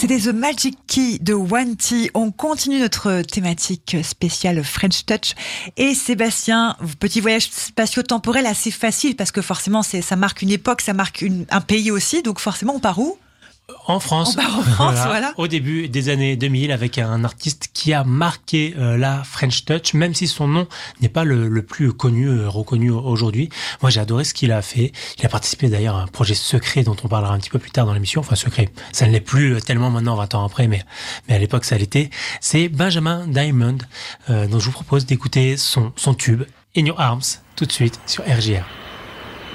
C'était The Magic Key de One T. On continue notre thématique spéciale French Touch. Et Sébastien, petit voyage spatio-temporel assez facile parce que forcément ça marque une époque, ça marque un pays aussi. Donc forcément, on part où ? En France, on part en France, voilà. Au début des années 2000, avec un artiste qui a marqué la French Touch, même si son nom n'est pas le plus reconnu aujourd'hui. Moi, j'ai adoré ce qu'il a fait. Il a participé d'ailleurs à un projet secret dont on parlera un petit peu plus tard dans l'émission. Enfin, secret, ça ne l'est plus tellement maintenant, 20 ans après, mais à l'époque, ça l'était. C'est Benjamin Diamond, dont je vous propose d'écouter son tube In Your Arms, tout de suite sur RJR.